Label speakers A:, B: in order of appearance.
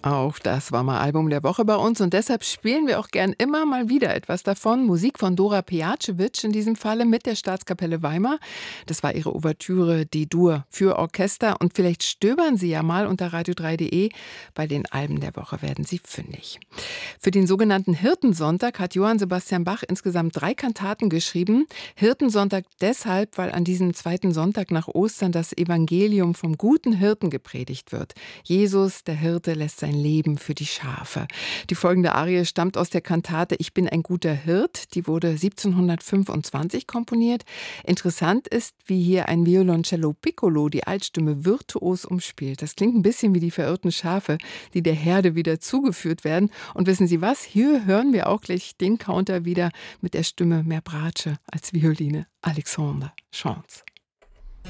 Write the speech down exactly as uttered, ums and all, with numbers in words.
A: Auch das war mal Album der Woche bei uns und deshalb spielen wir auch gern immer mal wieder etwas davon. Musik von Dora Pejacevic in diesem Falle mit der Staatskapelle Weimar. Das war ihre Ouvertüre D-Dur für Orchester und vielleicht stöbern Sie ja mal unter radio drei punkt de. Bei den Alben der Woche werden Sie fündig. Für den sogenannten Hirtensonntag hat Johann Sebastian Bach insgesamt drei Kantaten geschrieben. Hirtensonntag deshalb, weil an diesem zweiten Sonntag nach Ostern das Evangelium vom guten Hirten gepredigt wird. Jesus, der Hirte, lässt sein Leben für die Schafe. Die folgende Arie stammt aus der Kantate Ich bin ein guter Hirt. Die wurde siebzehnhundertfünfundzwanzig komponiert. Interessant ist, wie hier ein Violoncello Piccolo die Altstimme virtuos umspielt. Das klingt ein bisschen wie die verirrten Schafe, die der Herde wieder zugeführt werden. Und wissen Sie was? Hier hören wir auch gleich den Counter wieder mit der Stimme mehr Bratsche als Violine. Alexandre Chance.